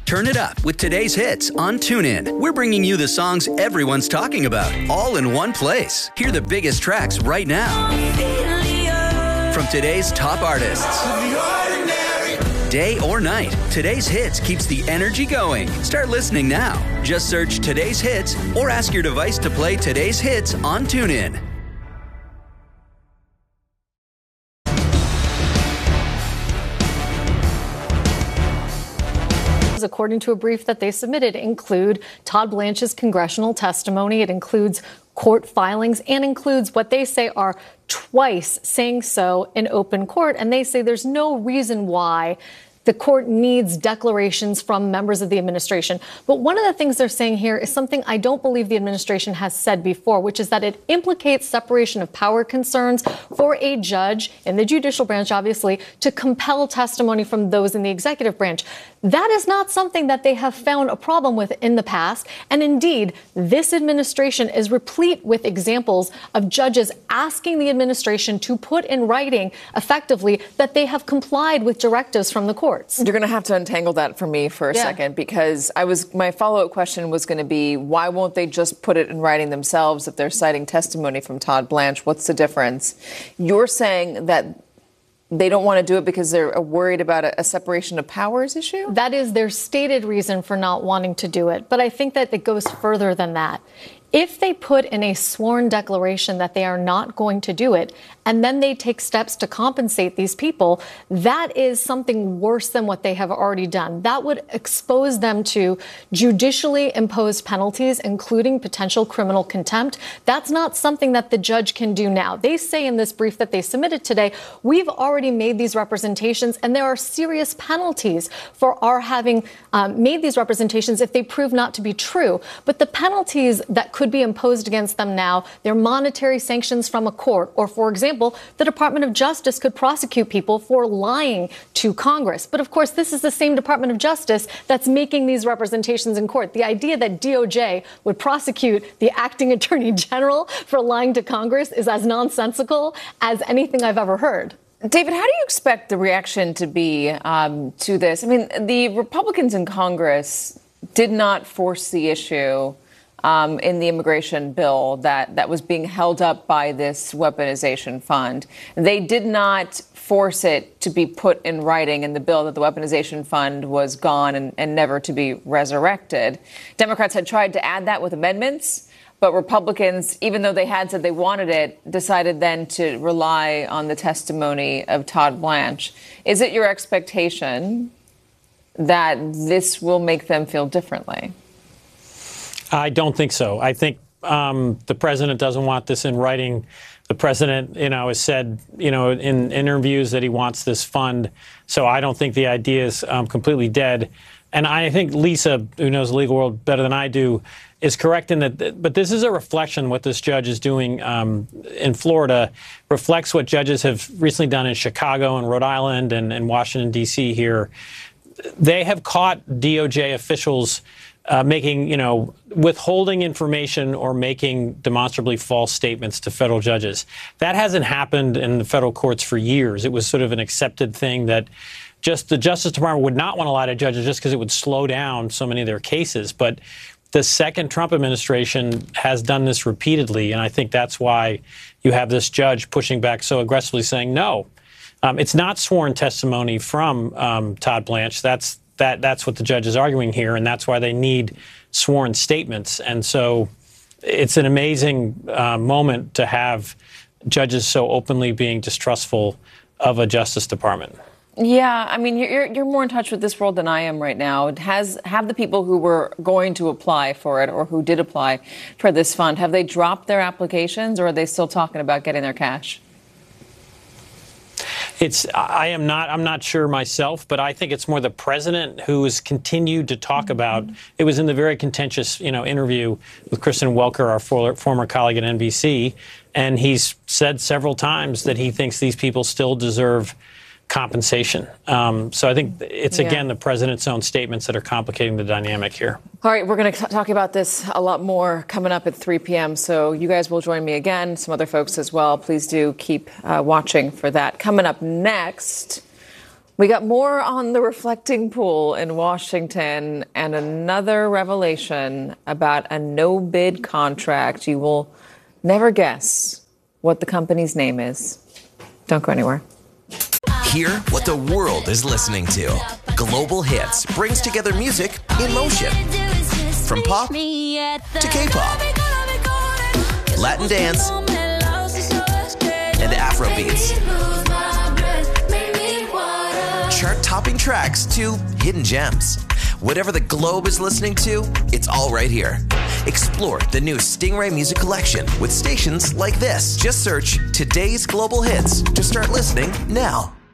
Turn it up with today's hits on TuneIn. We're bringing you the songs everyone's talking about, all in one place. Hear the biggest tracks right now from today's top artists. Day or night, today's hits keeps the energy going. Start listening now. Just search today's hits or ask your device to play today's hits on TuneIn. According to a brief that they submitted, include Todd Blanche's congressional testimony. It includes court filings and includes what they say are twice saying so in open court. And they say there's no reason why the court needs declarations from members of the administration. But one of the things they're saying here is something I don't believe the administration has said before, which is that it implicates separation of power concerns for a judge in the judicial branch, obviously, to compel testimony from those in the executive branch. That is not something that they have found a problem with in the past. And indeed, this administration is replete with examples of judges asking the administration to put in writing effectively that they have complied with directives from the court. You're going to have to untangle that for me for a second, because my follow-up question was going to be, why won't they just put it in writing themselves if they're citing testimony from Todd Blanche? What's the difference? You're saying that they don't want to do it because they're worried about a separation of powers issue? That is their stated reason for not wanting to do it. But I think that it goes further than that. If they put in a sworn declaration that they are not going to do it, and then they take steps to compensate these people, that is something worse than what they have already done. That would expose them to judicially imposed penalties, including potential criminal contempt. That's not something that the judge can do now. They say in this brief that they submitted today, we've already made these representations, and there are serious penalties for our having made these representations if they prove not to be true. But the penalties that could be imposed against them now, they're monetary sanctions from a court, or, for example, the Department of Justice could prosecute people for lying to Congress. But of course, this is the same Department of Justice that's making these representations in court. The idea that DOJ would prosecute the acting attorney general for lying to Congress is as nonsensical as anything I've ever heard. David, how do you expect the reaction to be to this? I mean, the Republicans in Congress did not force the issue in the immigration bill that was being held up by this weaponization fund. They did not force it to be put in writing in the bill that the weaponization fund was gone and never to be resurrected. Democrats had tried to add that with amendments, but Republicans, even though they had said they wanted it, decided then to rely on the testimony of Todd Blanche. Is it your expectation that this will make them feel differently? I don't think so. I think the president doesn't want this in writing. The president, has said, in interviews that he wants this fund. So I don't think the idea is completely dead. And I think Lisa, who knows the legal world better than I do, is correct in that. But this is a reflection. What this judge is doing in Florida reflects what judges have recently done in Chicago and Rhode Island and Washington, D.C. here. They have caught DOJ officials making, withholding information or making demonstrably false statements to federal judges. That hasn't happened in the federal courts for years. It was sort of an accepted thing that just the Justice Department would not want to lie to judges just because it would slow down so many of their cases. But the second Trump administration has done this repeatedly, and I think that's why you have this judge pushing back so aggressively, saying no. It's not sworn testimony from Todd Blanche. That's what the judge is arguing here, and that's why they need sworn statements. And so it's an amazing moment to have judges so openly being distrustful of a Justice Department. Yeah, I mean, you're more in touch with this world than I am right now. Have the people who were going to apply for it or who did apply for this fund, have they dropped their applications, or are they still talking about getting their cash? I'm not sure myself, but I think it's more the president who has continued to talk about. It was in the very contentious, interview with Kristen Welker, our former colleague at NBC, and he's said several times that he thinks these people still deserve compensation. So I think it's, again, the president's own statements that are complicating the dynamic here. All right, we're going to talk about this a lot more coming up at 3 p.m. So you guys will join me again, some other folks as well. Please do keep watching for that. Coming up next, We got more on the reflecting pool in Washington and another revelation about a no-bid contract. You will never guess what the company's name is. Don't go anywhere. Hear what the world is listening to. Global Hits brings together music in motion. From pop to K-pop, Latin dance, and Afrobeats. Chart-topping tracks to hidden gems. Whatever the globe is listening to, it's all right here. Explore the new Stingray Music Collection with stations like this. Just search Today's Global Hits to start listening now.